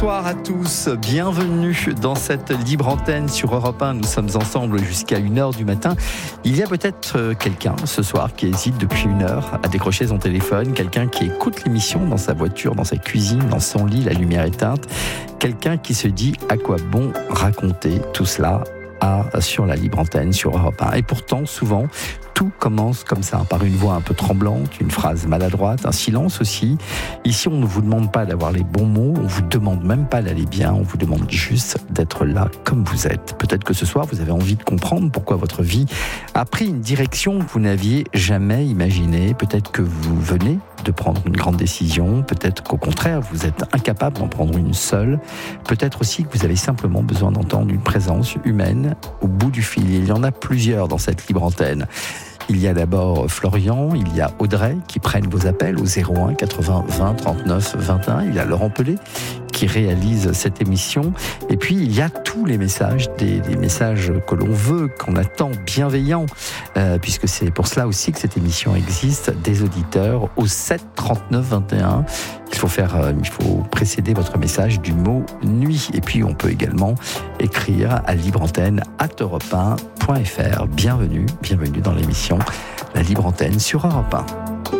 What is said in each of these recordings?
Bonsoir à tous, bienvenue dans cette libre antenne sur Europe 1. Nous sommes ensemble jusqu'à 1h du matin. Il y a peut-être quelqu'un ce soir qui hésite depuis 1 heure à décrocher son téléphone, quelqu'un qui écoute l'émission dans sa voiture, dans sa cuisine, dans son lit, la lumière éteinte, quelqu'un qui se dit à quoi bon raconter tout cela sur la libre antenne sur Europe 1. Et pourtant, souvent, tout commence comme ça, par une voix un peu tremblante, une phrase maladroite, un silence aussi. Ici, on ne vous demande pas d'avoir les bons mots, on vous demande même pas d'aller bien, on vous demande juste d'être là comme vous êtes. Peut-être que ce soir, vous avez envie de comprendre pourquoi votre vie a pris une direction que vous n'aviez jamais imaginée. Peut-être que vous venez de prendre une grande décision, peut-être qu'au contraire, vous êtes incapable d'en prendre une seule. Peut-être aussi que vous avez simplement besoin d'entendre une présence humaine au bout du fil. Il y en a plusieurs dans cette libre antenne. Il y a d'abord Florian, il y a Audrey qui prennent vos appels au 01 80 20 39 21. Il y a Laurent Pelé qui réalise cette émission. Et puis il y a tous les messages, des messages que l'on veut, qu'on attend, bienveillants, puisque c'est pour cela aussi que cette émission existe, des auditeurs au 7 39 21. Il faut précéder votre message du mot nuit. Et puis on peut également écrire à libreantenne@europe1.fr. Bienvenue dans l'émission La Libre Antenne sur Europe 1.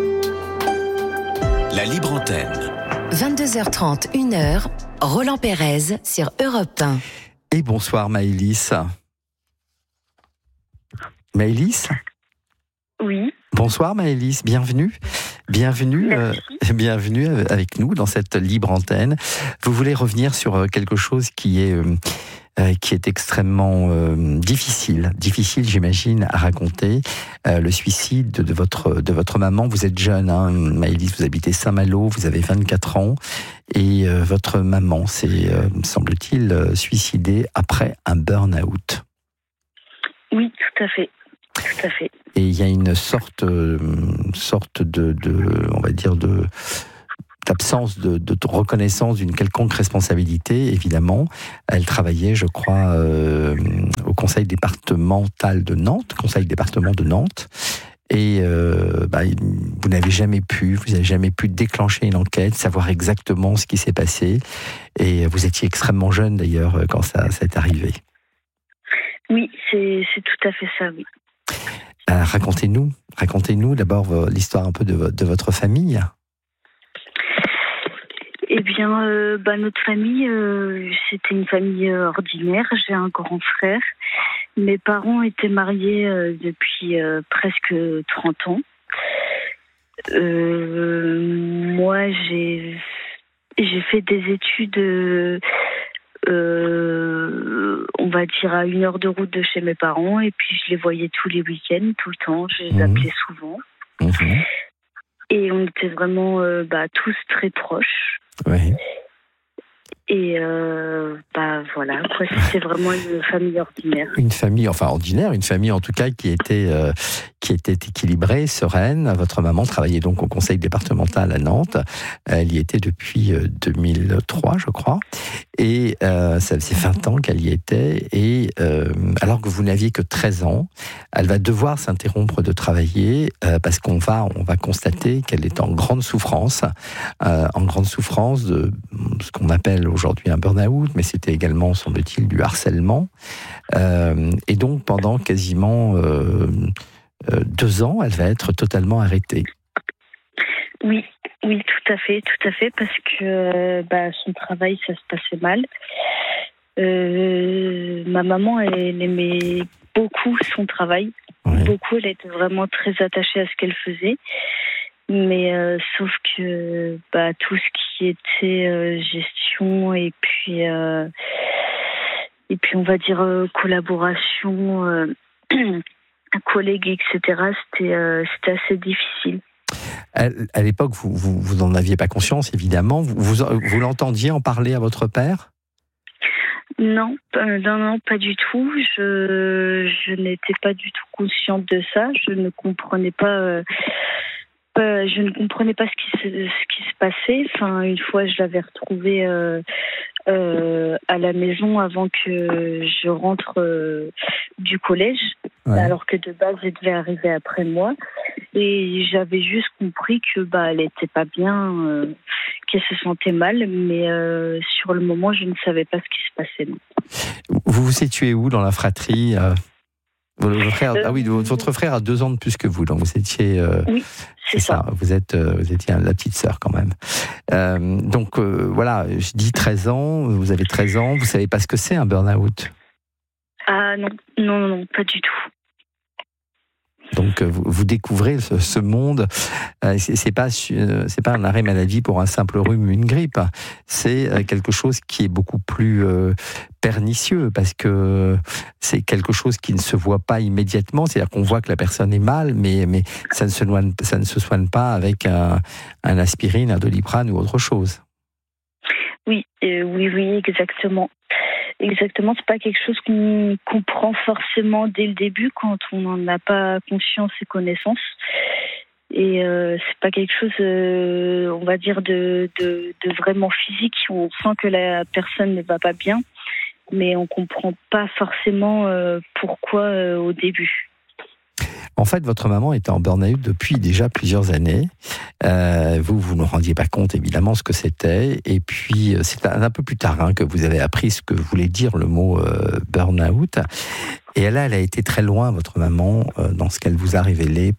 La Libre Antenne. 22h30, 1h, Roland Pérez sur Europe 1. Et bonsoir Maëlys. Maëlys ? Oui. Bonsoir Maëlys, bienvenue avec nous dans cette libre antenne. Vous voulez revenir sur quelque chose qui est extrêmement difficile j'imagine à raconter, le suicide de votre maman. Vous êtes jeune, hein, Maëlys, vous habitez Saint-Malo, vous avez 24 ans et votre maman s'est, semble-t-il, suicidée après un burn-out. Oui, tout à fait. Et il y a une sorte de on va dire d'absence de reconnaissance d'une quelconque responsabilité, évidemment. Elle travaillait, je crois, au conseil départemental de Nantes, et vous n'avez jamais pu déclencher une enquête, savoir exactement ce qui s'est passé, et vous étiez extrêmement jeune d'ailleurs quand ça est arrivé. Oui, c'est tout à fait ça, oui. Racontez-nous d'abord l'histoire un peu de votre famille. Eh bien, notre famille, c'était une famille ordinaire. J'ai un grand frère. Mes parents étaient mariés depuis presque 30 ans. Moi, j'ai fait des études, on va dire à 1 heure de route de chez mes parents, et puis je les voyais tous les week-ends, tout le temps. Je les appelais souvent. Et on était vraiment tous très proches. Oui. Et voilà, quoi, c'était vraiment une famille ordinaire. Une famille en tout cas qui était équilibrée, sereine. Votre maman travaillait donc au conseil départemental à Nantes. Elle y était depuis 2003, je crois. Et ça faisait 20 ans qu'elle y était. Et alors que vous n'aviez que 13 ans, elle va devoir s'interrompre de travailler parce qu'on va constater qu'elle est en grande souffrance de ce qu'on appelle aujourd'hui un burn-out, mais c'était également, semble-t-il, du harcèlement. Et donc, pendant quasiment 2 ans, elle va être totalement arrêtée. Oui, tout à fait, parce que son travail, ça se passait mal. Ma maman, elle aimait beaucoup son travail. Oui. Beaucoup, elle était vraiment très attachée à ce qu'elle faisait. Mais sauf que tout ce qui était gestion et puis on va dire collaboration, collègues, etc. C'était assez difficile. À l'époque, vous n'en aviez pas conscience, évidemment. Vous l'entendiez en parler à votre père ? Non, pas du tout. Je n'étais pas du tout consciente de ça. Je ne comprenais pas. Je ne comprenais pas ce qui se passait. Enfin, une fois, je l'avais retrouvé à la maison avant que je rentre du collège, alors que de base, elle devait arriver après moi. Et j'avais juste compris que elle était pas bien, qu'elle se sentait mal, mais sur le moment, je ne savais pas ce qui se passait. Non. Vous vous situez où dans la fratrie? Votre frère, votre frère a 2 ans de plus que vous, donc vous étiez. Oui, c'est ça. Vous étiez la petite sœur quand même. Donc voilà, je dis 13 ans. Vous avez 13 ans. Vous savez pas ce que c'est un burn-out? Ah non, pas du tout. Donc vous découvrez ce monde. C'est pas un arrêt maladie pour un simple rhume ou une grippe. C'est quelque chose qui est beaucoup plus pernicieux, parce que c'est quelque chose qui ne se voit pas immédiatement. C'est-à-dire qu'on voit que la personne est mal, mais ça ne se soigne pas avec un aspirine, un Doliprane ou autre chose. Oui, exactement. Exactement, c'est pas quelque chose qu'on comprend forcément dès le début quand on n'en a pas conscience et connaissance. Et c'est pas quelque chose, on va dire, de vraiment physique. On sent que la personne ne va pas bien, mais on comprend pas forcément pourquoi au début. En fait, votre maman était en burn-out depuis déjà plusieurs années. Vous ne rendiez pas compte, évidemment, ce que c'était. Et puis, c'est un peu plus tard que vous avez appris ce que voulait dire le mot burn-out. Et là, elle a été très loin, votre maman, dans ce qu'elle vous a révélé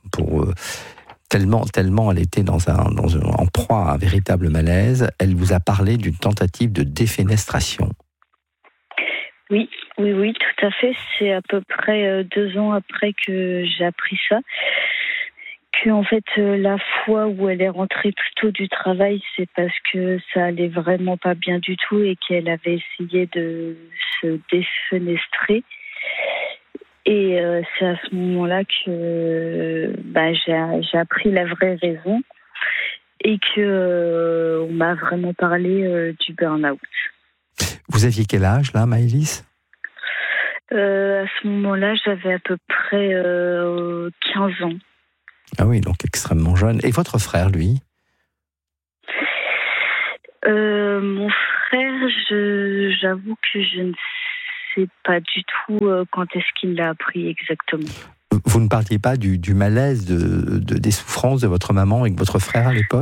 tellement elle était en proie à un véritable malaise. Elle vous a parlé d'une tentative de défenestration. Oui, tout à fait. C'est à peu près 2 ans après que j'ai appris ça. Que en fait, la fois où elle est rentrée plus tôt du travail, c'est parce que ça allait vraiment pas bien du tout et qu'elle avait essayé de se défenestrer. Et c'est à ce moment-là que j'ai appris la vraie raison et que on m'a vraiment parlé du burn-out. Vous aviez quel âge, là, Maëlys ? À ce moment-là, j'avais à peu près 15 ans. Ah oui, donc extrêmement jeune. Et votre frère, lui ? Mon frère, j'avoue que je ne sais pas du tout quand est-ce qu'il l'a appris exactement. Vous ne parliez pas du malaise, des souffrances de votre maman avec votre frère à l'époque ?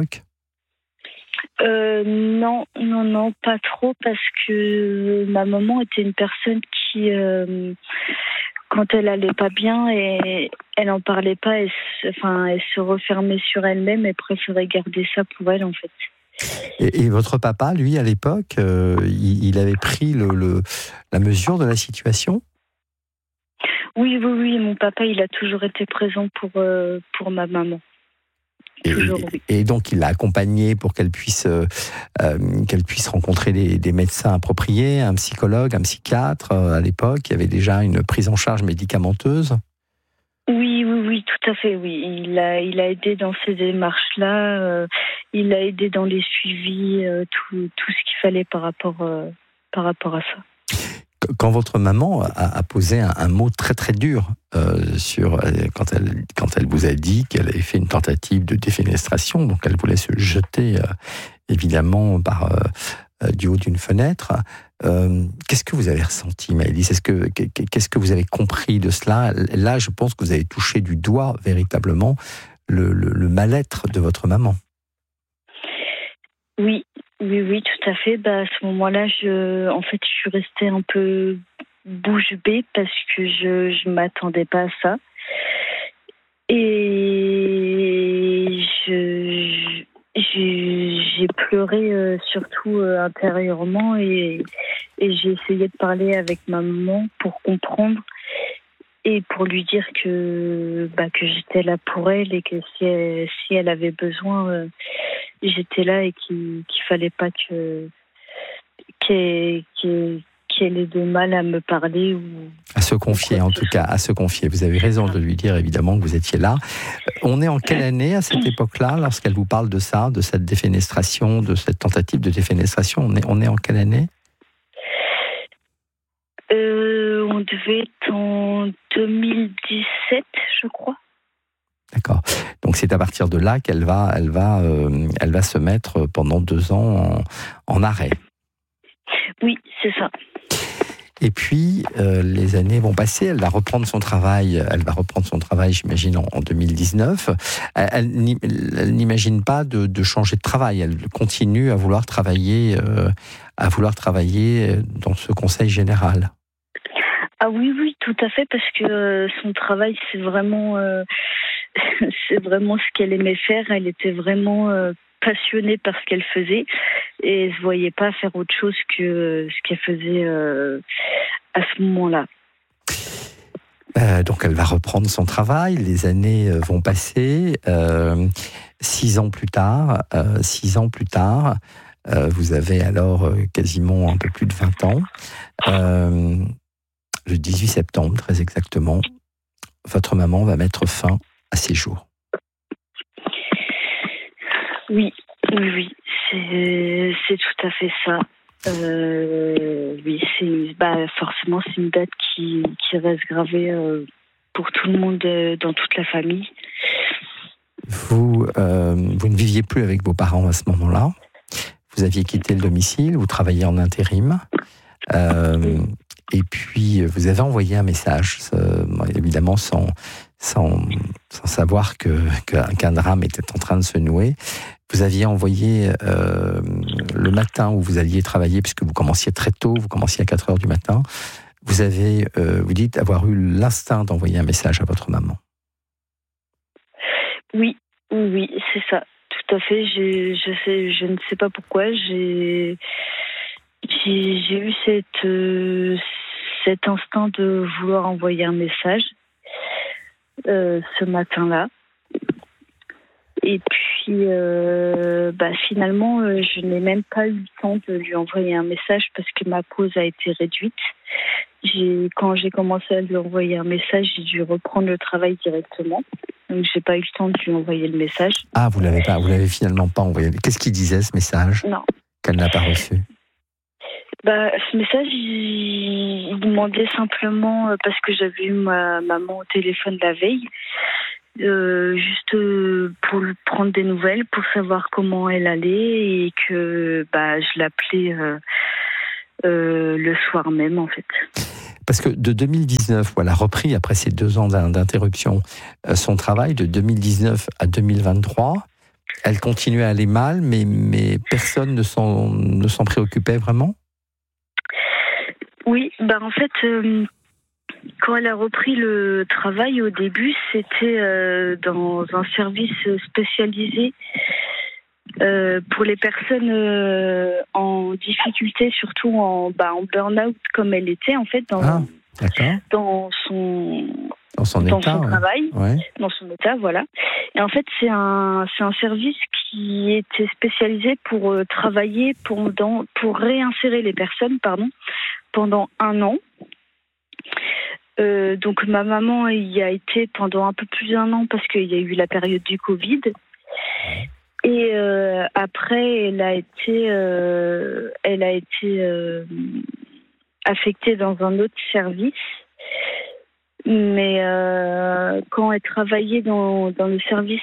Non, pas trop, parce que ma maman était une personne qui, quand elle allait pas bien, et elle en parlait pas, elle se refermait sur elle-même et préférait garder ça pour elle, en fait. Et votre papa, lui, à l'époque, il avait pris la mesure de la situation ? Oui, mon papa, il a toujours été présent pour ma maman. Et donc il l'a accompagnée pour qu'elle puisse rencontrer des médecins appropriés, un psychologue, un psychiatre. À l'époque, il y avait déjà une prise en charge médicamenteuse. Oui, tout à fait. Oui, il a aidé dans ces démarches-là. Il a aidé dans les suivis, tout ce qu'il fallait par rapport à ça. Quand votre maman a posé un mot très très dur quand elle vous a dit qu'elle avait fait une tentative de défenestration, donc elle voulait se jeter évidemment du haut d'une fenêtre, qu'est-ce que vous avez ressenti, Maëlys ? Qu'est-ce que vous avez compris de cela ? Là, je pense que vous avez touché du doigt véritablement le mal-être de votre maman. Oui, tout à fait. À ce moment-là, je suis restée un peu bouche bée parce que je m'attendais pas à ça. Et j'ai pleuré surtout intérieurement et j'ai essayé de parler avec ma maman pour comprendre et pour lui dire que j'étais là pour elle et que si elle avait besoin, j'étais là et qu'il fallait pas qu'elle ait de mal à me parler. À se confier, en tout cas, à se confier. Vous avez raison de lui dire, évidemment, que vous étiez là. On est en quelle année, à cette époque-là, lorsqu'elle vous parle de ça, de cette défenestration, de cette tentative de défenestration ? On est en quelle année ? On devait être en 2017, je crois. D'accord. Donc c'est à partir de là qu'elle va se mettre pendant 2 ans en arrêt. Oui, c'est ça. Et puis, les années vont passer, elle va reprendre son travail, j'imagine, en 2019. Elle n'imagine pas de changer de travail, elle continue à vouloir travailler dans ce conseil général. Ah oui, tout à fait, parce que son travail, c'est vraiment ce qu'elle aimait faire. Elle était vraiment passionnée par ce qu'elle faisait et elle se voyait pas faire autre chose que ce qu'elle faisait à ce moment-là. Donc elle va reprendre son travail, les années vont passer. 6 ans plus tard, vous avez alors quasiment un peu plus de 20 ans. Le 18 septembre, très exactement, votre maman va mettre fin à ses jours. Oui, c'est tout à fait ça. Oui, forcément, c'est une date qui reste gravée pour tout le monde dans toute la famille. Vous ne viviez plus avec vos parents à ce moment-là. Vous aviez quitté le domicile, vous travailliez en intérim. Et puis, vous avez envoyé un message, évidemment sans savoir qu'un drame était en train de se nouer. Vous aviez envoyé le matin où vous alliez travailler, puisque vous commenciez très tôt, vous commenciez à 4 heures du matin. Vous dites avoir eu l'instinct d'envoyer un message à votre maman. Oui, c'est ça, tout à fait. Je ne sais pas pourquoi, j'ai eu cet instinct de vouloir envoyer un message ce matin-là. Et puis, finalement, je n'ai même pas eu le temps de lui envoyer un message parce que ma pause a été réduite. Quand j'ai commencé à lui envoyer un message, j'ai dû reprendre le travail directement. Donc, j'ai pas eu le temps de lui envoyer le message. Ah, vous l'avez finalement pas envoyé. Qu'est-ce qu'il disait, ce message ? Non. Qu'elle n'a pas reçu. Ce message, il demandait simplement, parce que j'avais eu ma maman au téléphone la veille, juste pour lui prendre des nouvelles, pour savoir comment elle allait, et que je l'appelais le soir même, en fait. Parce que de 2019, où elle a repris, après ces 2 ans d'interruption, son travail, de 2019 à 2023, elle continuait à aller mal, mais personne ne s'en préoccupait vraiment ? Oui, en fait, quand elle a repris le travail au début, c'était dans un service spécialisé pour les personnes en difficulté, surtout en burn-out comme elle était en fait dans son travail, dans son état, voilà. Et en fait, c'est un service qui était spécialisé pour travailler pour réinsérer les personnes, pendant 1 an. Donc ma maman y a été pendant un peu plus d'1 an parce qu'il y a eu la période du Covid. Et après, elle a été affectée dans un autre service. Mais quand elle travaillait dans le service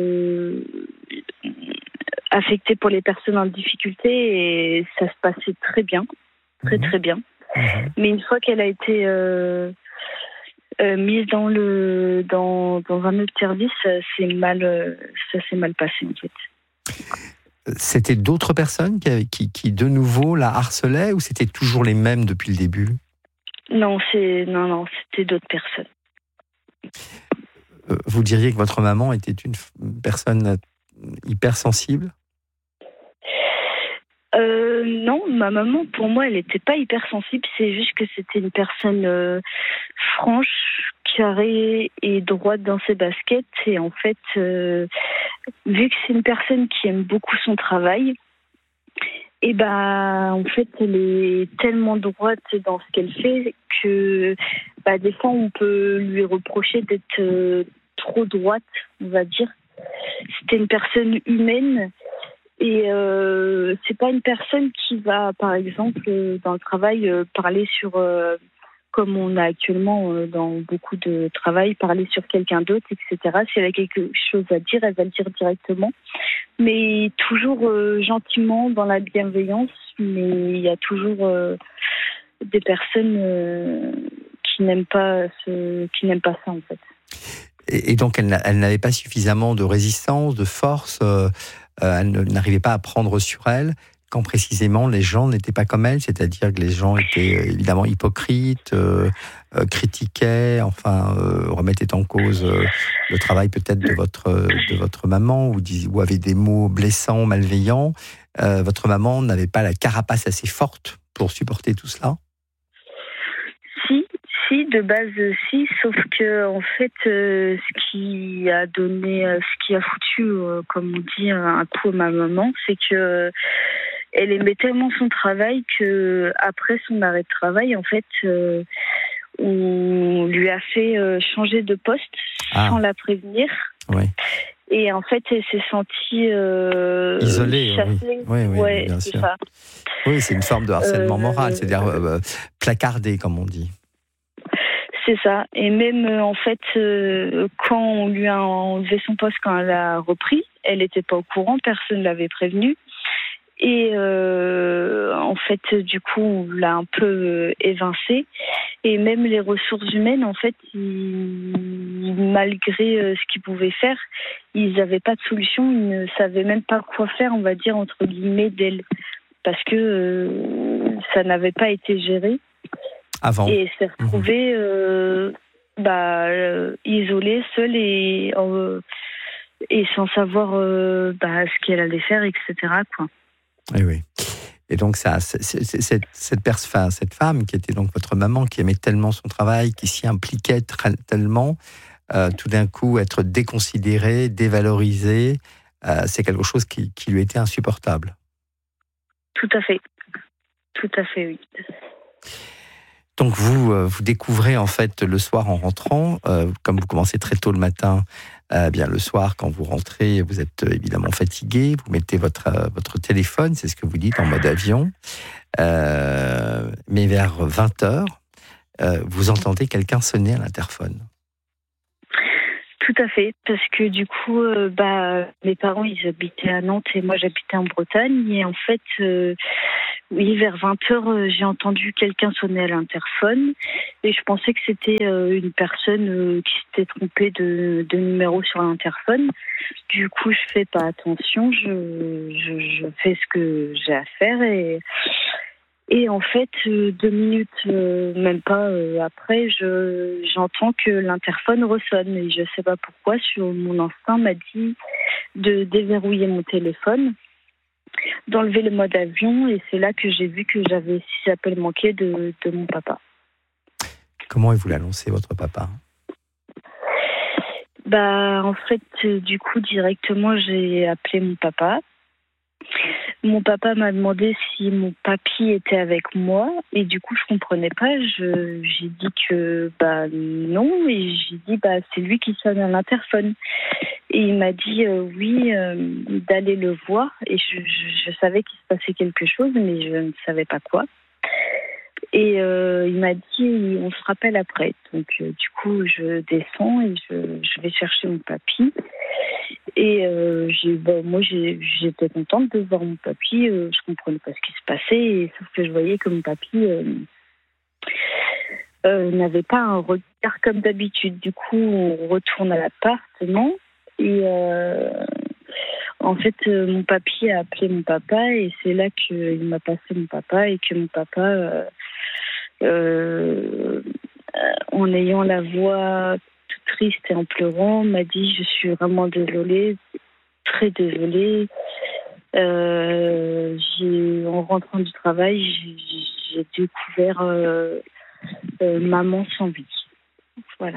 affecté pour les personnes en difficulté, et ça se passait très bien, très bien. Mais une fois qu'elle a été mise dans un autre service, ça s'est mal passé en fait. C'était d'autres personnes qui de nouveau la harcelaient, ou c'était toujours les mêmes depuis le début ? Non, c'était d'autres personnes. Vous diriez que votre maman était une personne hypersensible ? Non, ma maman, pour moi, elle n'était pas hypersensible. C'est juste que c'était une personne franche, carrée et droite dans ses baskets. Et en fait, vu que c'est une personne qui aime beaucoup son travail, et en fait, elle est tellement droite dans ce qu'elle fait que des fois, on peut lui reprocher d'être trop droite, on va dire. C'était une personne humaine. Et c'est pas une personne qui va, par exemple, dans le travail, parler sur, comme on a actuellement dans beaucoup de travail, parler sur quelqu'un d'autre, etc. Si elle a quelque chose à dire, elle va le dire directement. Mais toujours gentiment, dans la bienveillance. Mais il y a toujours des personnes qui n'aiment pas ça en fait. Et donc elle n'avait pas suffisamment de résistance, de force, elle n'arrivait pas à prendre sur elle quand précisément les gens n'étaient pas comme elle, c'est-à-dire que les gens étaient évidemment hypocrites, critiquaient, remettaient en cause le travail peut-être de votre maman ou avaient des mots blessants, malveillants. Votre maman n'avait pas la carapace assez forte pour supporter tout cela? Si, de base, si, sauf que, en fait, ce qui a foutu, comme on dit, un coup à ma maman, c'est que elle aimait tellement son travail que, après son arrêt de travail, en fait, on lui a fait changer de poste sans la prévenir. Oui. Et en fait, elle s'est sentie isolée, chassée. Oui, bien c'est sûr. ça. Oui, c'est une forme de harcèlement moral, c'est-à-dire placardé, comme on dit. C'est ça. Et même, en fait, quand on lui a enlevé son poste, quand elle a repris, elle n'était pas au courant, personne ne l'avait prévenue. Et en fait, du coup, on l'a un peu évincée. Et même les ressources humaines, en fait, malgré ce qu'ils pouvaient faire, ils n'avaient pas de solution. Ils ne savaient même pas quoi faire, on va dire, entre guillemets, d'elle. Parce que ça n'avait pas été géré. Avant. Et elle s'est retrouvée isolée, seule et sans savoir ce qu'elle allait faire, etc. quoi. Oui. Et donc cette femme qui était donc votre maman, qui aimait tellement son travail, qui s'y impliquait tellement, tout d'un coup être déconsidérée, dévalorisée, c'est quelque chose qui lui était insupportable. Tout à fait, oui. Donc vous découvrez en fait le soir en rentrant, comme vous commencez très tôt le matin, bien le soir quand vous rentrez, vous êtes évidemment fatigué, vous mettez votre téléphone, c'est ce que vous dites, en mode avion, mais vers 20h, vous entendez quelqu'un sonner à l'interphone. Tout à fait, parce que du coup, mes parents, ils habitaient à Nantes et moi, j'habitais en Bretagne. Et en fait, oui, vers 20h, j'ai entendu quelqu'un sonner à l'interphone. Et je pensais que c'était une personne qui s'était trompée de numéro sur l'interphone. Du coup, je fais pas attention, je fais ce que j'ai à faire. Et en fait, 2 minutes, même pas après, j'entends que l'interphone ressonne. Et je sais pas pourquoi, sur mon instinct m'a dit de déverrouiller mon téléphone, d'enlever le mode avion. Et c'est là que j'ai vu que j'avais 6 appels manqués de mon papa. Comment vous l'annoncez, votre papa ? En fait, du coup, directement, j'ai appelé mon papa. Mon papa m'a demandé si mon papy était avec moi et du coup je comprenais pas. J'ai dit que non et j'ai dit c'est lui qui sonne à l'interphone et il m'a dit oui d'aller le voir et je savais qu'il se passait quelque chose mais je ne savais pas quoi et il m'a dit on se rappelle après. Donc du coup je descends et je vais chercher mon papy. Et moi, j'étais contente de voir mon papy. Je comprenais pas ce qui se passait, sauf que je voyais que mon papy n'avait pas un regard comme d'habitude. Du coup, on retourne à l'appartement et en fait, mon papy a appelé mon papa et c'est là qu'il m'a passé mon papa et que mon papa, en ayant la voix triste et en pleurant, m'a dit « Je suis vraiment désolée, très désolée. En rentrant du travail, j'ai découvert maman sans vie. » Voilà.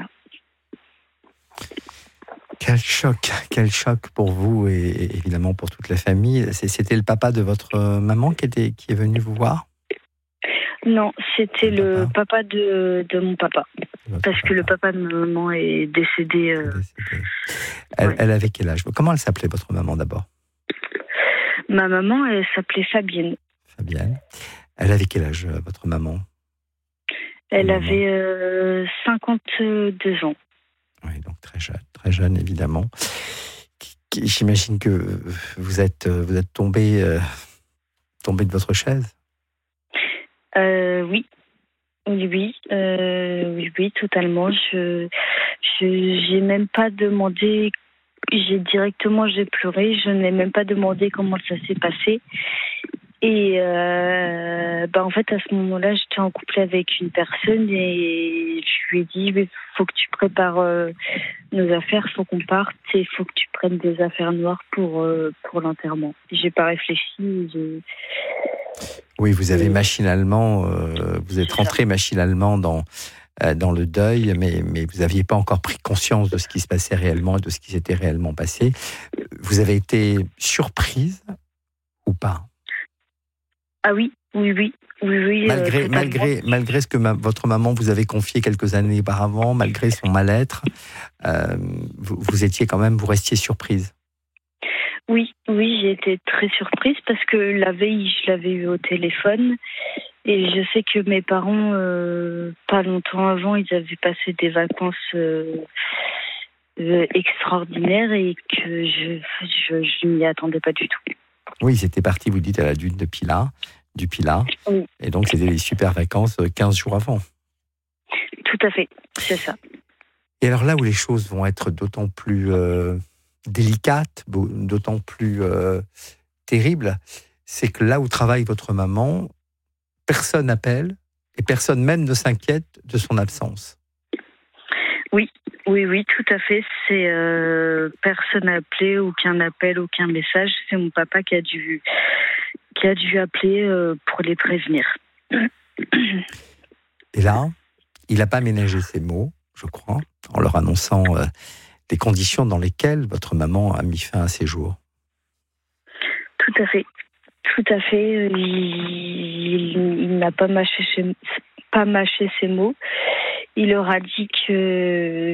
Quel choc pour vous et évidemment pour toute la famille. C'était le papa de votre maman qui est venu vous voir ? Non, c'était le papa de mon papa. Parce que le papa de ma maman est décédé. Elle avait quel âge ? Comment elle s'appelait, votre maman, d'abord ? Ma maman, elle s'appelait Fabienne. Fabienne. Elle avait quel âge, votre maman ? Elle avait 52 ans. Oui, donc très jeune, évidemment. J'imagine que vous êtes tombé de votre chaise. Oui. Oui, totalement. J'ai même pas demandé. J'ai pleuré. Je n'ai même pas demandé comment ça s'est passé. Et en fait, à ce moment-là, j'étais en couple avec une personne et je lui ai dit, il faut que tu prépares nos affaires, faut qu'on parte et il faut que tu prennes des affaires noires pour l'enterrement. J'ai pas réfléchi. Oui, vous avez machinalement, vous êtes rentré machinalement dans le deuil, mais vous n'aviez pas encore pris conscience de ce qui se passait réellement et de ce qui s'était réellement passé. Vous avez été surprise ou pas ? Ah oui. Malgré ce que votre maman vous avait confié quelques années auparavant, malgré son mal-être, vous étiez quand même, vous restiez surprise. Oui, j'ai été très surprise parce que la veille, je l'avais eu au téléphone et je sais que mes parents, pas longtemps avant, ils avaient passé des vacances extraordinaires et que je m'y attendais pas du tout. Oui, ils étaient partis, vous dites, à la dune du Pilat. Oui. Et donc, c'était des super vacances 15 jours avant. Tout à fait, c'est ça. Et alors là où les choses vont être d'autant plus délicates, d'autant plus terribles, c'est que là où travaille votre maman, personne n'appelle et personne même ne s'inquiète de son absence. Oui, tout à fait. C'est personne n'a appelé, aucun appel, aucun message. C'est mon papa qui a dû appeler pour les prévenir. Et là, il n'a pas ménagé ses mots, je crois, en leur annonçant les conditions dans lesquelles votre maman a mis fin à ses jours. Tout à fait. Il n'a pas mâché ses mots. Il leur a dit que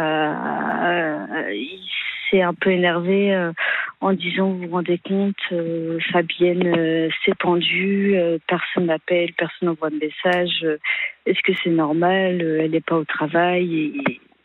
il s'est un peu énervé en disant, vous vous rendez compte, Fabienne s'est pendue, personne n'appelle, personne n'envoie de message, est-ce que c'est normal, elle n'est pas au travail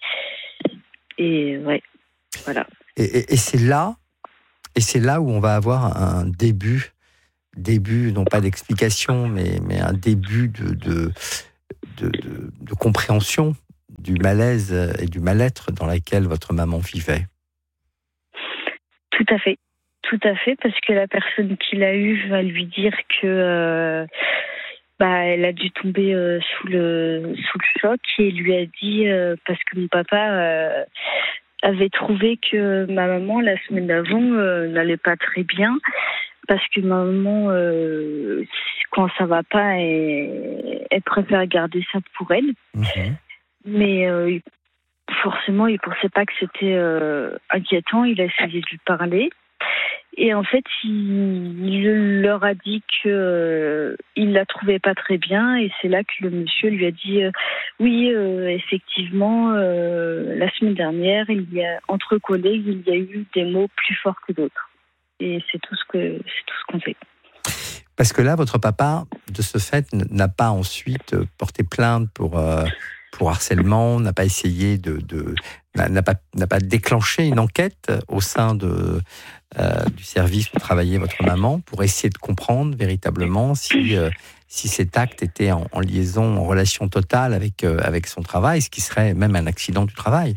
et ouais, voilà. Et c'est là où on va avoir un début, non pas d'explication, mais un début de compréhension du malaise et du mal-être dans lequel votre maman vivait. Tout à fait, parce que la personne qui l'a eue va lui dire que elle a dû tomber sous le choc et lui a dit parce que mon papa avait trouvé que ma maman la semaine d'avant n'allait pas très bien parce que ma maman quand ça va pas elle préfère garder ça pour elle. Mm-hmm. Mais forcément il pensait pas que c'était inquiétant. Il a essayé de lui parler et en fait il leur a dit que il la trouvait pas très bien et c'est là que le monsieur lui a dit oui effectivement la semaine dernière il y a entre collègues il y a eu des mots plus forts que d'autres et c'est tout ce qu'on fait. Parce que là votre papa de ce fait n'a pas ensuite porté plainte pour harcèlement, n'a pas essayé n'a pas déclenché une enquête au sein du service où travaillait votre maman pour essayer de comprendre véritablement si cet acte était en liaison, en relation totale avec son travail, ce qui serait même un accident du travail.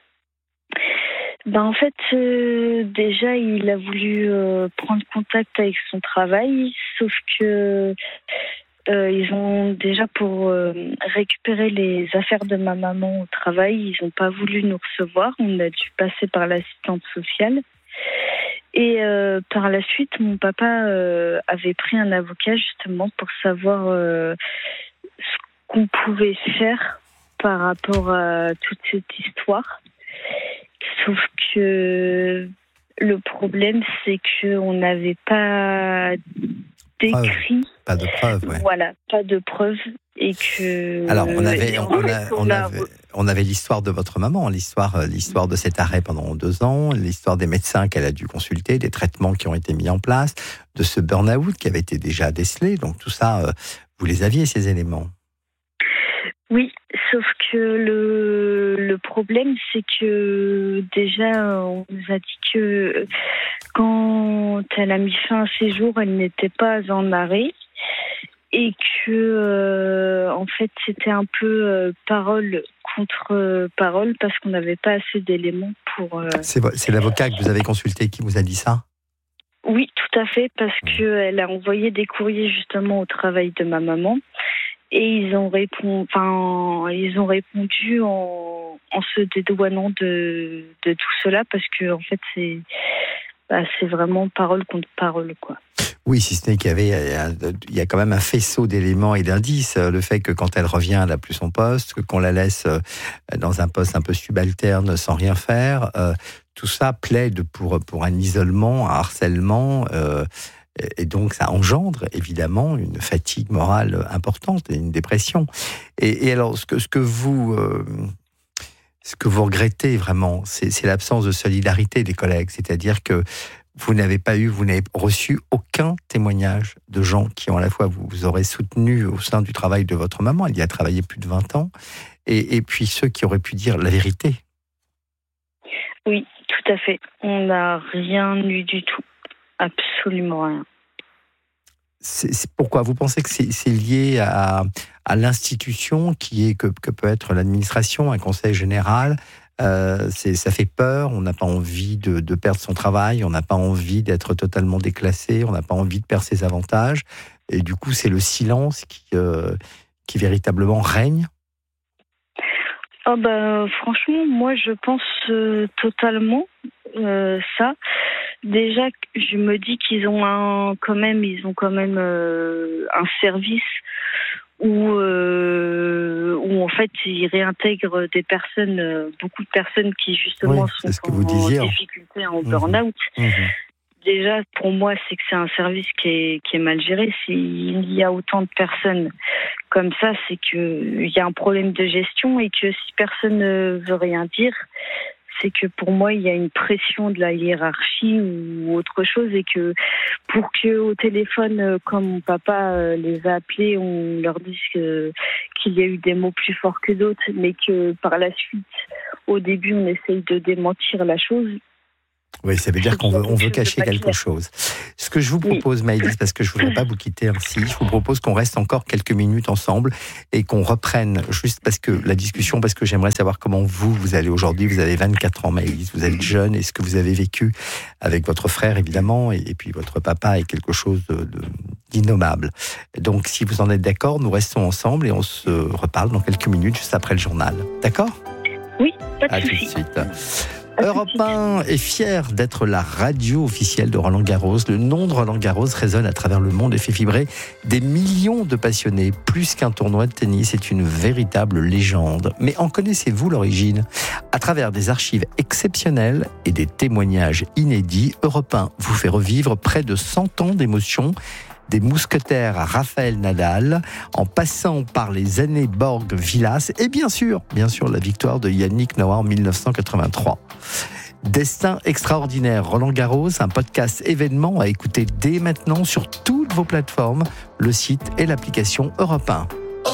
En fait, déjà, il a voulu prendre contact avec son travail, sauf que ils ont déjà pour récupérer les affaires de ma maman au travail, ils n'ont pas voulu nous recevoir. On a dû passer par l'assistante sociale. Et par la suite, mon papa avait pris un avocat justement pour savoir ce qu'on pouvait faire par rapport à toute cette histoire. Sauf que le problème, c'est qu'on n'avait pas d'écrit. Pas de preuves, ouais. Voilà, pas de preuves. Et que. Alors, on avait l'histoire de votre maman, l'histoire de cet arrêt pendant 2 ans, l'histoire des médecins qu'elle a dû consulter, des traitements qui ont été mis en place, de ce burn-out qui avait été déjà décelé. Donc, tout ça, vous les aviez, ces éléments. Oui, sauf que le problème, c'est que déjà, on nous a dit que quand elle a mis fin à ses jours, elle n'était pas en arrêt. et que en fait c'était un peu parole contre parole parce qu'on n'avait pas assez d'éléments pour... C'est l'avocat que vous avez consulté qui vous a dit ça ? Oui, tout à fait, parce qu'elle a envoyé des courriers justement au travail de ma maman et ils ont répondu en se dédouanant de tout cela parce que en fait c'est vraiment parole contre parole, quoi. Oui, si ce n'est qu'il y a quand même un faisceau d'éléments et d'indices. Le fait que quand elle revient, elle n'a plus son poste, qu'on la laisse dans un poste un peu subalterne sans rien faire, tout ça plaide pour un isolement, un harcèlement, et donc ça engendre évidemment une fatigue morale importante et une dépression. Et alors, ce que vous regrettez vraiment, c'est l'absence de solidarité des collègues, c'est-à-dire que vous n'avez reçu aucun témoignage de gens qui ont à la fois vous auraient soutenu au sein du travail de votre maman, elle y a travaillé plus de 20 ans, et puis ceux qui auraient pu dire la vérité. Oui, tout à fait. On n'a rien eu du tout. Absolument rien. C'est pourquoi vous pensez que c'est lié à l'institution que peut être l'administration, un conseil général? Ça fait peur, on n'a pas envie de perdre son travail, on n'a pas envie d'être totalement déclassé, on n'a pas envie de perdre ses avantages, et du coup c'est le silence qui véritablement règne. Franchement, moi je pense totalement ça. Déjà, je me dis qu'ils ont quand même un service où en fait ils réintègrent des personnes, beaucoup de personnes qui justement sont en difficulté, en burn-out. Déjà, pour moi, c'est que c'est un service qui est mal géré. S'il y a autant de personnes comme ça, c'est qu'il y a un problème de gestion et que si personne ne veut rien dire, c'est que pour moi, il y a une pression de la hiérarchie ou autre chose et que pour qu'au téléphone, quand mon papa les a appelés, on leur dise qu'il y a eu des mots plus forts que d'autres, mais que par la suite, au début, on essaye de démentir la chose. Oui, ça veut dire qu'on veut cacher quelque chose. Ce que je vous propose, Maëlys, parce que je ne voudrais pas vous quitter ainsi, je vous propose qu'on reste encore quelques minutes ensemble et qu'on reprenne juste parce que j'aimerais savoir comment vous allez aujourd'hui. Vous avez 24 ans, Maëlys, vous êtes jeune et ce que vous avez vécu avec votre frère, évidemment, et puis votre papa est quelque chose d'innommable. Donc, si vous en êtes d'accord, nous restons ensemble et on se reparle dans quelques minutes, juste après le journal. D'accord ? Oui, pas de souci. À tout de suite. Europe 1 est fier d'être la radio officielle de Roland-Garros. Le nom de Roland-Garros résonne à travers le monde et fait vibrer des millions de passionnés. Plus qu'un tournoi de tennis, c'est une véritable légende. Mais en connaissez-vous l'origine ? À travers des archives exceptionnelles et des témoignages inédits, Europe 1 vous fait revivre près de 100 ans d'émotion. Des mousquetaires à Raphaël Nadal, en passant par les années Borg-Villas et bien sûr la victoire de Yannick Noah en 1983. Destin extraordinaire, Roland-Garros, un podcast événement à écouter dès maintenant sur toutes vos plateformes, le site et l'application Europe 1.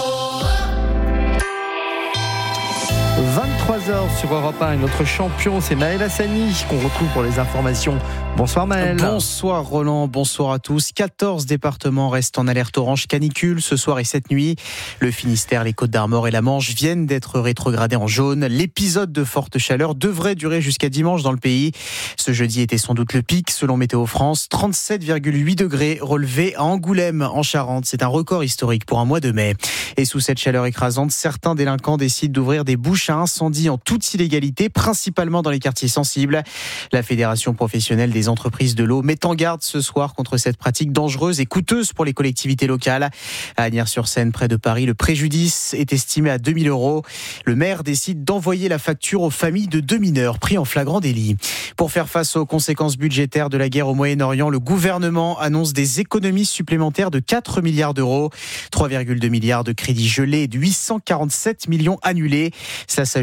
23h sur Europe 1 et notre champion c'est Maël Hassani qu'on retrouve pour les informations. Bonsoir Maël. Bonsoir Roland, bonsoir à tous. 14 départements restent en alerte orange canicule ce soir et cette nuit. Le Finistère, les Côtes-d'Armor et la Manche viennent d'être rétrogradés en jaune. L'épisode de forte chaleur devrait durer jusqu'à dimanche dans le pays. Ce jeudi était sans doute le pic selon Météo France. 37,8 degrés relevés à Angoulême en Charente. C'est un record historique pour un mois de mai. Et sous cette chaleur écrasante, certains délinquants décident d'ouvrir des bouches à incendie en toute illégalité, principalement dans les quartiers sensibles. La Fédération professionnelle des entreprises de l'eau met en garde ce soir contre cette pratique dangereuse et coûteuse pour les collectivités locales. À Agnières-sur-Seine, près de Paris, le préjudice est estimé à 2 000 €. Le maire décide d'envoyer la facture aux familles de 2 mineurs pris en flagrant délit. Pour faire face aux conséquences budgétaires de la guerre au Moyen-Orient, le gouvernement annonce des économies supplémentaires de 4 milliards d'euros. 3,2 milliards de crédits gelés et de 847 millions annulés. Ça s'ajoute aux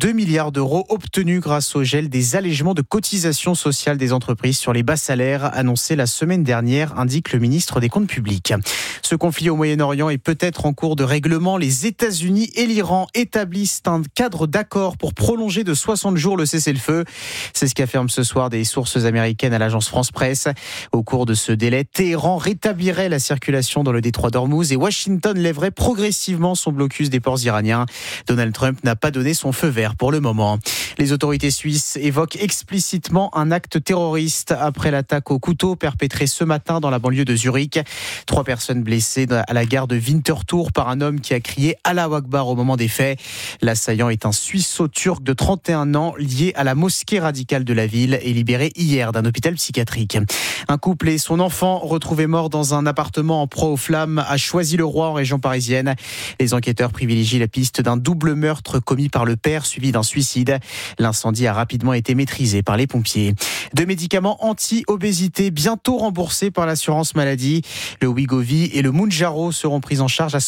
2 milliards d'euros obtenus grâce au gel des allégements de cotisations sociales des entreprises sur les bas salaires annoncés la semaine dernière, indique le ministre des Comptes publics. Ce conflit au Moyen-Orient est peut-être en cours de règlement. Les États-Unis et l'Iran établissent un cadre d'accord pour prolonger de 60 jours le cessez-le-feu. C'est ce qu'affirment ce soir des sources américaines à l'agence France-Presse. Au cours de ce délai, Téhéran rétablirait la circulation dans le détroit d'Ormuz et Washington lèverait progressivement son blocus des ports iraniens. Donald Trump n'a pas donné son feu vert pour le moment. Les autorités suisses évoquent explicitement un acte terroriste après l'attaque au couteau perpétrée ce matin dans la banlieue de Zurich. 3 personnes blessées à la gare de Winterthur par un homme qui a crié Allahu Akbar au moment des faits. L'assaillant est un Suisseau-turc de 31 ans lié à la mosquée radicale de la ville et libéré hier d'un hôpital psychiatrique. Un couple et son enfant retrouvés morts dans un appartement en proie aux flammes à Choisy-le-Roi en région parisienne. Les enquêteurs privilégient la piste d'un double meurtre commis par le père suivi d'un suicide. L'incendie a rapidement été maîtrisé par les pompiers. 2 médicaments anti-obésité bientôt remboursés par l'assurance maladie. Le Wegovy et le Mounjaro seront pris en charge à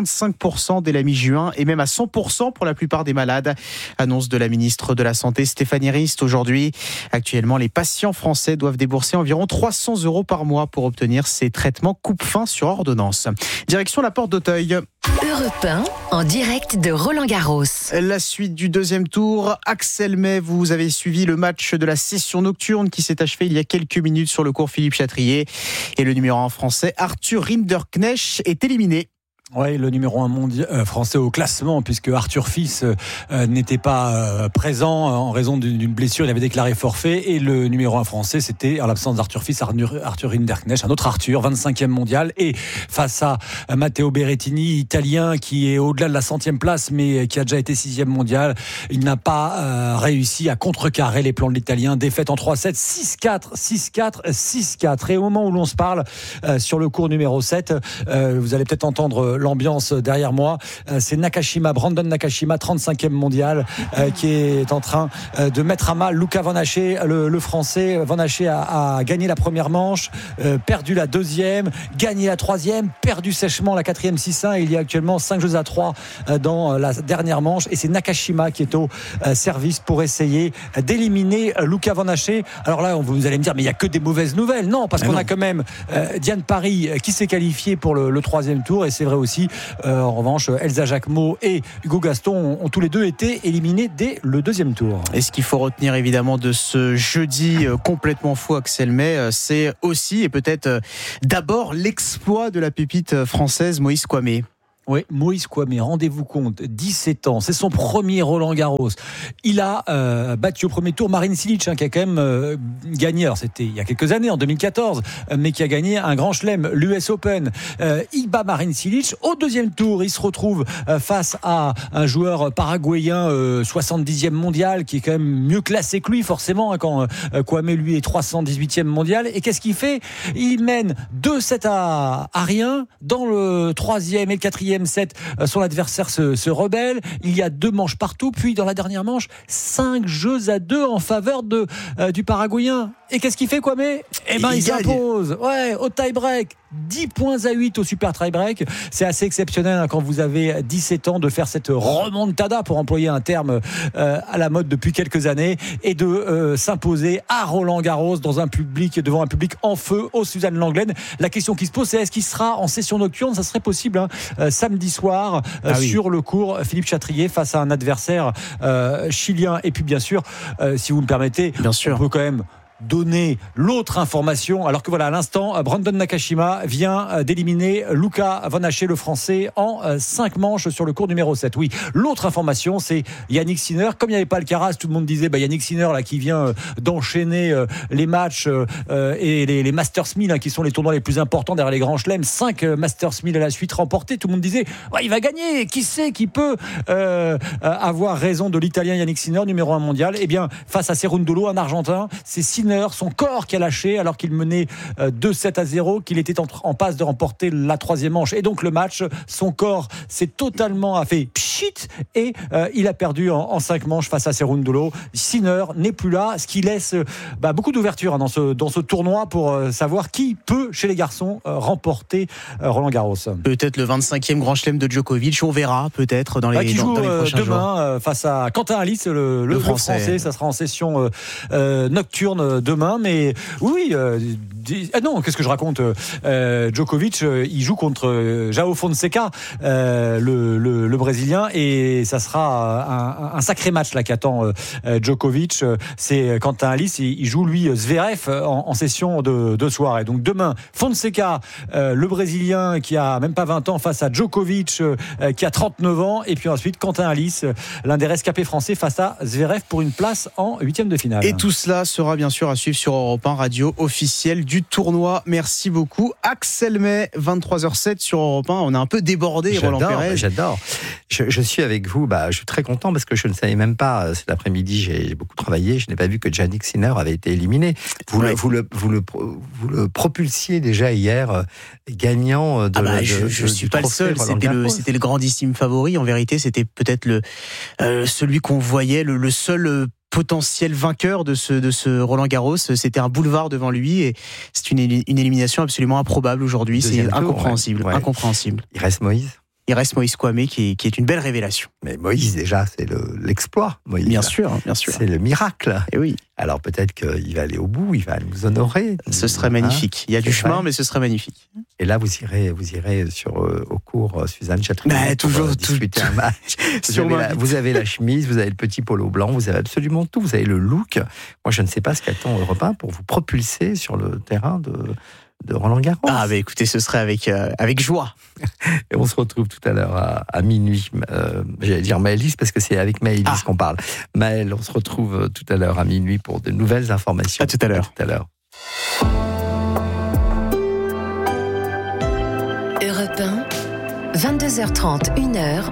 65% dès la mi-juin et même à 100% pour la plupart des malades. Annonce de la ministre de la Santé Stéphanie Rist aujourd'hui. Actuellement, les patients français doivent débourser environ 300 € par mois pour obtenir ces traitements coupe-faim sur ordonnance. Direction la Porte d'Auteuil. Europe 1, en direct de Roland-Garros. La suite du deuxième tour. Axel May, vous avez suivi le match de la session nocturne qui s'est achevé il y a quelques minutes sur le court Philippe Chatrier. Et le numéro 1 français, Arthur Rinderknecht, est éliminé. Oui, le numéro 1 français au classement, puisque Arthur Fils n'était pas présent en raison d'une blessure, il avait déclaré forfait, et le numéro 1 français, c'était, en l'absence d'Arthur Fils, Arthur Rinderknecht, un autre Arthur, 25e mondial, et face à Matteo Berrettini, italien, qui est au-delà de la 100e place, mais qui a déjà été 6e mondial, il n'a pas réussi à contrecarrer les plans de l'Italien, défaite en 3-7, 6-4, 6-4, 6-4, et au moment où l'on se parle, sur le cours numéro 7, vous allez peut-être entendre l'ambiance derrière moi, c'est Brandon Nakashima, 35e mondial, qui est en train de mettre à mal Luca Van Haché, le français. Van Haché a gagné la première manche, perdu la deuxième, gagné la troisième, perdu sèchement la quatrième 6-1. Il y a actuellement 5-3 dans la dernière manche, et c'est Nakashima qui est au service pour essayer d'éliminer Luca Van Haché. Alors là, vous allez me dire, mais il n'y a que des mauvaises nouvelles. Non, parce qu'on a quand même Diane Parry qui s'est qualifiée pour le troisième tour, et c'est vrai aussi, en revanche, Elsa Jacquemot et Hugo Gaston ont tous les deux été éliminés dès le deuxième tour. Et ce qu'il faut retenir évidemment de ce jeudi complètement fou, Axel May, c'est aussi et peut-être d'abord l'exploit de la pépite française Moïse Kouamé. Oui, Moïse Kouamé, rendez-vous compte, 17 ans, c'est son premier Roland-Garros. Il a battu au premier tour Marin Cilic, qui a quand même gagné, alors c'était il y a quelques années, en 2014, mais qui a gagné un grand chelem, l'US Open. Il bat Marin Cilic. Au deuxième tour, il se retrouve face à un joueur paraguayen 70e mondial, qui est quand même mieux classé que lui, forcément, quand Kouamé, lui, est 318e mondial. Et qu'est-ce qu'il fait ? Il mène 2-7 à rien. Dans le troisième et le quatrième set, son adversaire se rebelle. Il y a 2 manches partout, puis dans la dernière manche, 5-2 en faveur du Paraguayen. Et qu'est-ce qu'il fait, Kouamé ? Il s'impose au tie-break. 10-8 au super tie-break. C'est assez exceptionnel quand vous avez 17 ans de faire cette remontada, pour employer un terme à la mode depuis quelques années, et de s'imposer à Roland-Garros devant un public en feu au Suzanne Lenglen. La question qui se pose, c'est est-ce qu'il sera en session nocturne ? Ça serait possible, samedi soir, sur le cours Philippe Chatrier, face à un adversaire chilien. Et puis bien sûr, si vous me permettez, on peut quand même donner l'autre information, alors que voilà, à l'instant, Brandon Nakashima vient d'éliminer Luca Van Haché, le français, en 5 manches sur le cours numéro 7. Oui, l'autre information, c'est Yannick Sinner. Comme il n'y avait pas Alcaraz, tout le monde disait Yannick Sinner là, qui vient d'enchaîner les matchs et les Masters 1000, qui sont les tournois les plus importants derrière les grands chelems, 5 Masters 1000 à la suite remportés. Tout le monde disait il va gagner, qui sait qui peut avoir raison de l'Italien Yannick Sinner, numéro 1 mondial. Eh bien, face à Cerundolo, un Argentin, c'est Sinner Sinner, son corps qui a lâché alors qu'il menait 2-7-0, qu'il était en passe de remporter la 3e manche. Et donc le match, son corps s'est totalement fait pchit et il a perdu en 5 manches face à Cerundolo. Sinner n'est plus là, ce qui laisse beaucoup d'ouverture dans ce tournoi pour savoir qui peut, chez les garçons, remporter Roland Garros. Peut-être le 25e Grand Chelem de Djokovic, on verra peut-être dans les, qui joue dans les prochains demain jours. Face à Quentin Halys, le français. Ça sera en session nocturne demain. Mais oui, non, qu'est-ce que je raconte, Djokovic, il joue contre João Fonseca, le Brésilien, et ça sera un sacré match là qu'attend Djokovic. C'est Quentin Halys, il joue lui Zverev en session de soir. Et donc demain, Fonseca, le Brésilien qui a même pas 20 ans, face à Djokovic qui a 39 ans, et puis ensuite Quentin Halys, l'un des rescapés français, face à Zverev pour une place en 8e de finale. Et tout cela sera bien sûr à suivre sur Europe 1, radio officielle du tournoi. Merci beaucoup Axel May, 23h07 sur Europe 1. On a un peu débordé, Roland Pérez. J'adore. Je suis avec vous. Je suis très content parce que je ne savais même pas. Cet après-midi, j'ai beaucoup travaillé. Je n'ai pas vu que Jannik Sinner avait été éliminé. Vous le propulsiez déjà hier, gagnant de. Je suis pas le seul. C'était le grandissime favori. En vérité, c'était peut-être celui qu'on voyait, le seul potentiel vainqueur de ce Roland Garros. C'était un boulevard devant lui et c'est une élimination absolument improbable aujourd'hui. C'est incompréhensible. Ouais. Incompréhensible. Il reste Moïse. Il reste Moïse Kouamé qui est une belle révélation. Mais Moïse, déjà, c'est l'exploit. Moïse. Bien sûr. C'est le miracle. Et oui. Alors peut-être qu'il va aller au bout, il va nous honorer. Ce serait magnifique. Il y a du chemin, mais ce serait magnifique. Et là, vous irez au cours Suzanne Chatrier. Toujours discuter un match. Vous avez la chemise, vous avez le petit polo blanc, vous avez absolument tout. Vous avez le look. Moi, je ne sais pas ce qu'attend Europe 1 pour vous propulser sur le terrain de Roland Garros. Écoutez, ce serait avec joie. Et on se retrouve tout à l'heure à minuit. J'allais dire Maëlys parce que c'est avec Maëlys qu'on parle. Maël, on se retrouve tout à l'heure à minuit pour de nouvelles informations. À tout à l'heure. Europe 1, 22h30, 1h.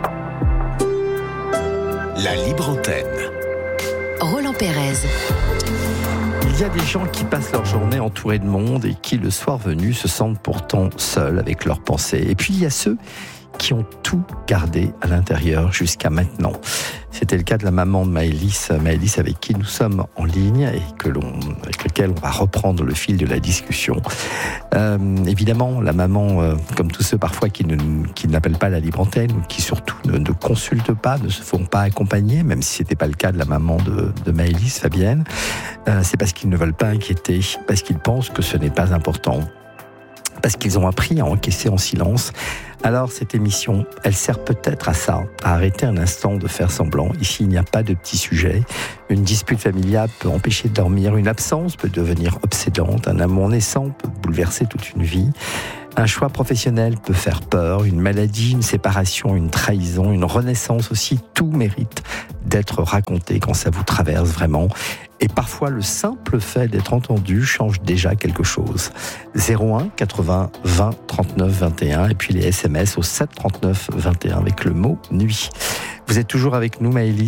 La libre antenne. Roland Pérez. Il y a des gens qui passent leur journée entourés de monde et qui, le soir venu, se sentent pourtant seuls avec leurs pensées. Et puis, il y a ceux qui ont tout gardé à l'intérieur jusqu'à maintenant. C'était le cas de la maman de Maëlys avec qui nous sommes en ligne et avec lequel on va reprendre le fil de la discussion. Évidemment, la maman, comme tous ceux parfois qui n'appellent pas la libre antenne ou qui surtout ne consultent pas, ne se font pas accompagner, même si c'était pas le cas de la maman de Maëlys, Fabienne, c'est parce qu'ils ne veulent pas inquiéter, parce qu'ils pensent que ce n'est pas important, parce qu'ils ont appris à encaisser en silence. Alors cette émission, elle sert peut-être à ça, à arrêter un instant de faire semblant. Ici, il n'y a pas de petits sujets. Une dispute familiale peut empêcher de dormir, une absence peut devenir obsédante, un amour naissant peut bouleverser toute une vie. Un choix professionnel peut faire peur, une maladie, une séparation, une trahison, une renaissance aussi, tout mérite d'être raconté quand ça vous traverse vraiment. Et parfois, le simple fait d'être entendu change déjà quelque chose. 01 80 20 39 21 et puis les SMS au 7 39 21 avec le mot nuit. Vous êtes toujours avec nous, Maëlys ?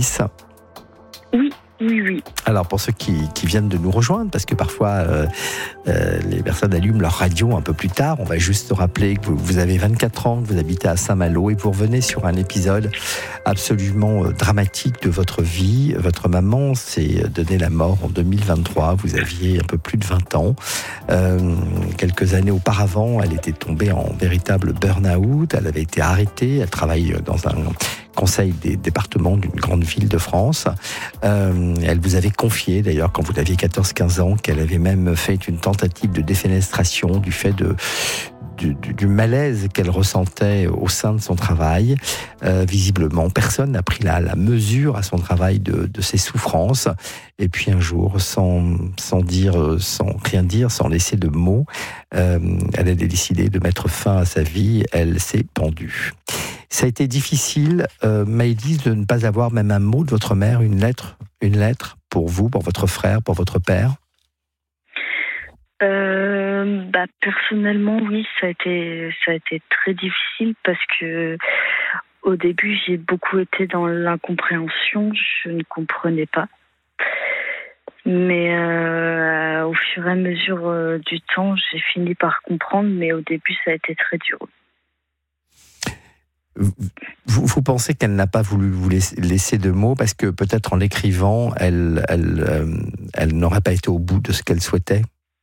Oui. Alors pour ceux qui viennent de nous rejoindre, parce que parfois les personnes allument leur radio un peu plus tard, on va juste rappeler que vous avez 24 ans, que vous habitez à Saint-Malo et vous revenez sur un épisode absolument dramatique de votre vie. Votre maman s'est donné la mort en 2023, vous aviez un peu plus de 20 ans. Quelques années auparavant, elle était tombée en véritable burn-out, elle avait été arrêtée, elle travaille dans un conseil des départements d'une grande ville de France. Elle vous avait confié, d'ailleurs, quand vous aviez 14-15 ans, qu'elle avait même fait une tentative de défenestration du fait du malaise qu'elle ressentait au sein de son travail. Visiblement, personne n'a pris la mesure à son travail de ses souffrances. Et puis un jour, sans rien dire, sans laisser de mots, elle a décidé de mettre fin à sa vie. Elle s'est pendue. Ça a été difficile, Maëlys, de ne pas avoir même un mot de votre mère, une lettre pour vous, pour votre frère, pour votre père? Personnellement, oui, ça a été très difficile parce que au début, j'ai beaucoup été dans l'incompréhension, je ne comprenais pas. Mais au fur et à mesure du temps, j'ai fini par comprendre, mais au début, ça a été très dur. Vous pensez qu'elle n'a pas voulu vous laisser de mots parce que peut-être en l'écrivant, elle n'aurait pas été au bout de ce qu'elle souhaitait?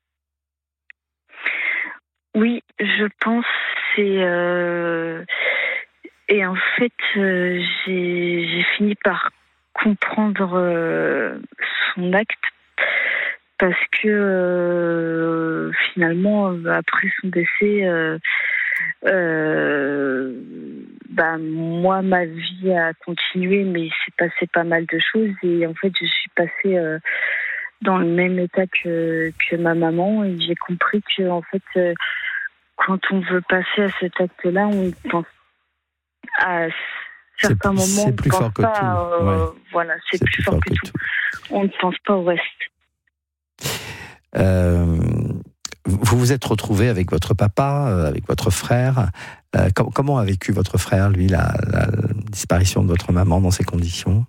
Oui, je pense. Et en fait, j'ai fini par comprendre son acte parce que finalement, après son décès, moi, ma vie a continué, mais il s'est passé pas mal de choses et en fait, je suis passée dans le même état que ma maman et j'ai compris que en fait, quand on veut passer à cet acte-là, on pense à certains moments, c'est plus fort que tout. Ouais. Voilà, c'est plus fort que tout. On ne pense pas au reste. Vous vous êtes retrouvé avec votre papa, avec votre frère. Comment a vécu votre frère, lui, la disparition de votre maman dans ces conditions?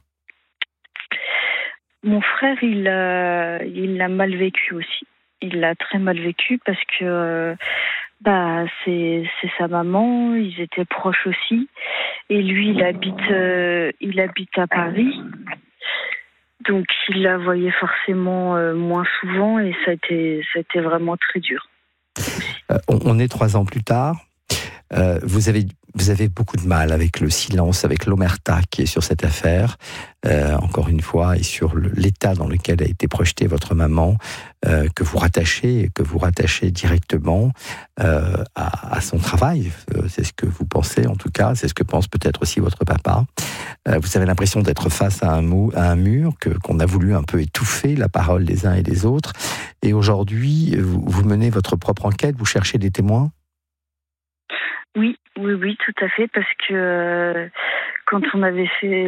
Mon frère, il l'a mal vécu aussi. Il l'a très mal vécu parce que c'est sa maman. Ils étaient proches aussi. Et lui, il habite à Paris. Donc, il la voyait forcément moins souvent et ça a été vraiment très dur. On est 3 ans plus tard. Vous avez beaucoup de mal avec le silence, avec l'omerta qui est sur cette affaire, encore une fois, et sur l'état dans lequel a été projetée votre maman, que vous rattachez directement à son travail. C'est ce que vous pensez, en tout cas. C'est ce que pense peut-être aussi votre papa. Vous avez l'impression d'être face à un mur, qu'on a voulu un peu étouffer la parole des uns et des autres. Et aujourd'hui, vous menez votre propre enquête, vous cherchez des témoins? Oui, tout à fait, parce que quand on avait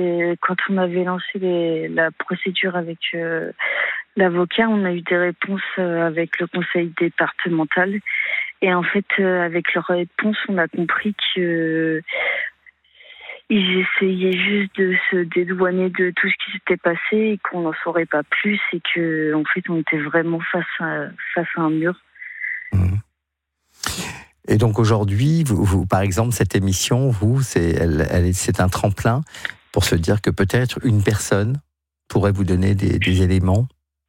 lancé la procédure avec l'avocat, on a eu des réponses avec le conseil départemental. Et en fait, avec leurs réponses, on a compris que ils essayaient juste de se dédouaner de tout ce qui s'était passé et qu'on n'en saurait pas plus et que, en fait, on était vraiment face à un mur. Mmh. Et donc aujourd'hui, vous, par exemple, cette émission, c'est un tremplin pour se dire que peut-être une personne pourrait vous donner des éléments?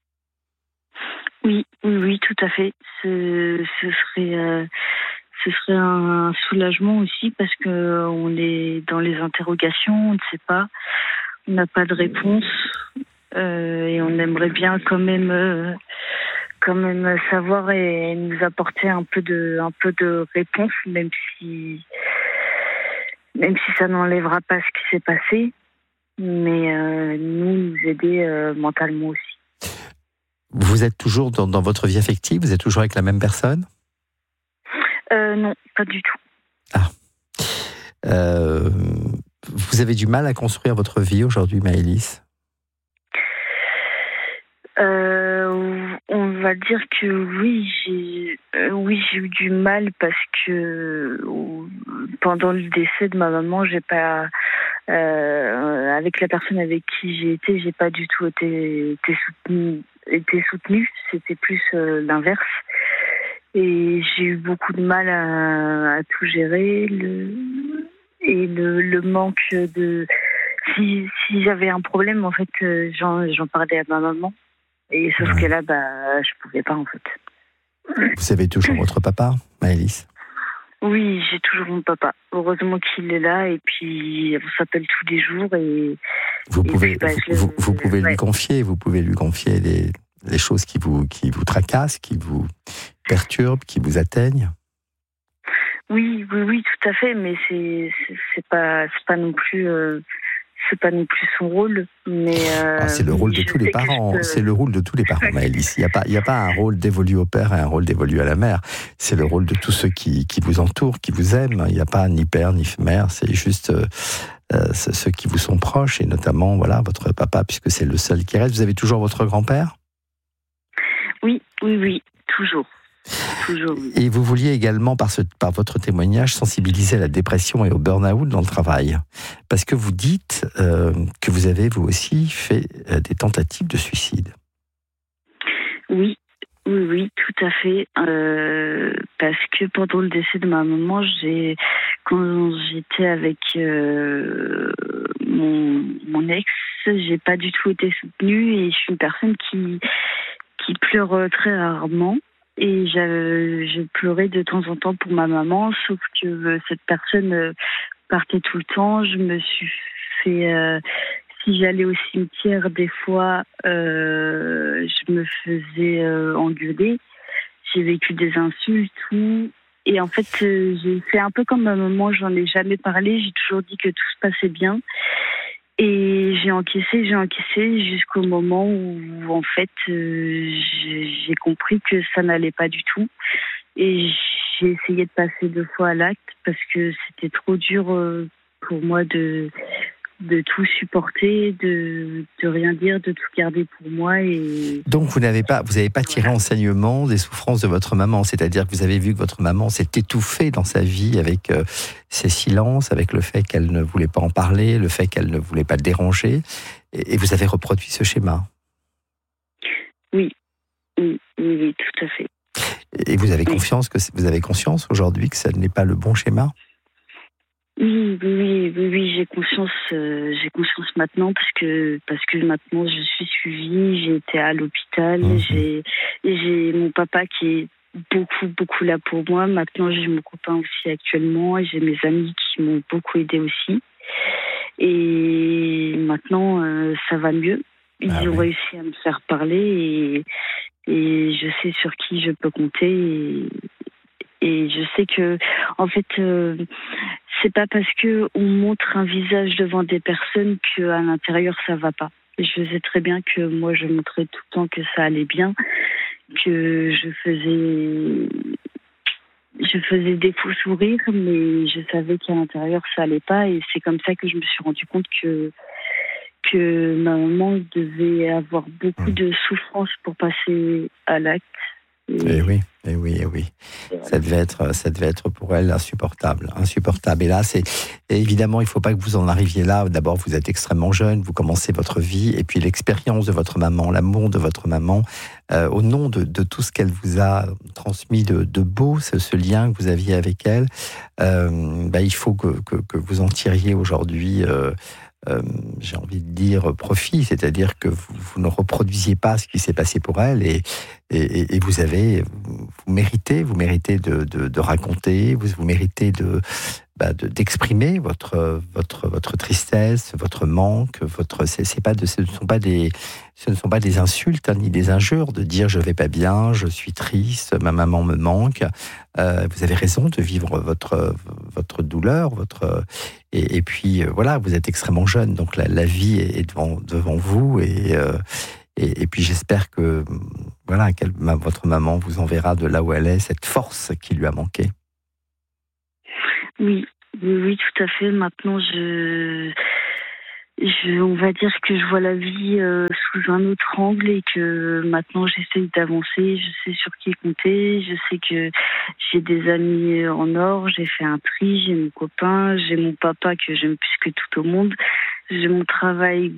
Oui, tout à fait. Ce serait un soulagement aussi parce que on est dans les interrogations, on ne sait pas, on n'a pas de réponse et on aimerait bien quand même savoir et nous apporter un peu de réponse, même si ça n'enlèvera pas ce qui s'est passé, mais nous aider mentalement aussi. Vous êtes toujours dans votre vie affective? Vous êtes toujours avec la même personne? Non, pas du tout. Vous avez du mal à construire votre vie aujourd'hui, Maëlys? On va dire que oui, j'ai eu du mal parce que pendant le décès de ma maman, j'ai pas avec la personne avec qui j'ai pas du tout été soutenue. C'était plus l'inverse. Et j'ai eu beaucoup de mal à tout gérer. Le manque de... Si j'avais un problème, en fait, j'en parlais à ma maman. Et sauf que là, je pouvais pas, en fait. Vous avez toujours votre papa, Maëlys? Oui, j'ai toujours mon papa. Heureusement qu'il est là, et puis on s'appelle tous les jours. Et vous pouvez lui confier, les choses qui vous tracassent, qui vous perturbent, qui vous atteignent. Oui, tout à fait, mais c'est pas non plus son rôle, mais c'est le rôle de tous les parents. C'est le rôle de tous les parents, Maëlys. Il y a pas un rôle dévolu au père et un rôle dévolu à la mère. C'est le rôle de tous ceux qui vous entourent, qui vous aiment. Il n'y a pas ni père ni mère. C'est juste ceux qui vous sont proches et notamment votre papa, puisque c'est le seul qui reste. Vous avez toujours votre grand-père? Oui, toujours. Oui. Et vous vouliez également, par votre témoignage, sensibiliser à la dépression et au burn-out dans le travail. Parce que vous dites que vous avez, vous aussi, fait des tentatives de suicide. Oui, oui, tout à fait. Parce que pendant le décès de ma maman, quand j'étais avec mon ex, j'ai pas du tout été soutenue et je suis une personne qui pleure très rarement. Et je pleurais de temps en temps pour ma maman, sauf que cette personne partait tout le temps. Je me suis fait si j'allais au cimetière, des fois, je me faisais engueuler. J'ai vécu des insultes, tout. Et en fait, j'ai fait un peu comme ma maman, j'en ai jamais parlé. J'ai toujours dit que tout se passait bien. Et j'ai encaissé jusqu'au moment où, en fait, j'ai compris que ça n'allait pas du tout. Et j'ai essayé de passer 2 fois à l'acte parce que c'était trop dur pour moi de tout supporter, de rien dire, de tout garder pour moi. Et Donc vous n'avez pas tiré enseignement des souffrances de votre maman, c'est-à-dire que vous avez vu que votre maman s'est étouffée dans sa vie avec ses silences, avec le fait qu'elle ne voulait pas en parler, le fait qu'elle ne voulait pas le déranger, et vous avez reproduit ce schéma. Oui, tout à fait. Et vous avez conscience aujourd'hui que ça n'est pas le bon schéma? Oui, j'ai conscience maintenant parce que maintenant je suis suivie, j'ai été à l'hôpital, j'ai mon papa qui est beaucoup là pour moi. Maintenant j'ai mon copain aussi actuellement et j'ai mes amis qui m'ont beaucoup aidé aussi. Et maintenant ça va mieux. Ils ont réussi à me faire parler et je sais sur qui je peux compter et je sais que en fait c'est pas parce que on montre un visage devant des personnes qu'à l'intérieur ça va pas. Et je sais très bien que moi je montrais tout le temps que ça allait bien, que je faisais des faux sourires, mais je savais qu'à l'intérieur ça allait pas. Et c'est comme ça que je me suis rendu compte que ma maman devait avoir beaucoup de souffrance pour passer à l'acte. Eh oui. Ça devait être pour elle insupportable. Et là, évidemment, il ne faut pas que vous en arriviez là. D'abord, vous êtes extrêmement jeune, vous commencez votre vie, et puis l'expérience de votre maman, l'amour de votre maman, au nom de tout ce qu'elle vous a transmis de beau, ce lien que vous aviez avec elle, il faut que vous en tiriez aujourd'hui. J'ai envie de dire profit, c'est-à-dire que vous ne reproduisiez pas ce qui s'est passé pour elle et vous méritez de raconter, vous méritez d'exprimer votre tristesse, votre manque, ce ne sont pas des insultes ni des injures de dire je vais pas bien, je suis triste, ma maman me manque. Vous avez raison de vivre votre douleur, et puis voilà, vous êtes extrêmement jeune, donc la vie est devant vous et puis j'espère que voilà votre maman vous enverra de là où elle est cette force qui lui a manqué. Oui, tout à fait. Maintenant, on va dire que je vois la vie sous un autre angle et que maintenant j'essaye d'avancer, je sais sur qui compter, je sais que j'ai des amis en or, j'ai fait un tri, j'ai mon copain, j'ai mon papa que j'aime plus que tout au monde, j'ai mon travail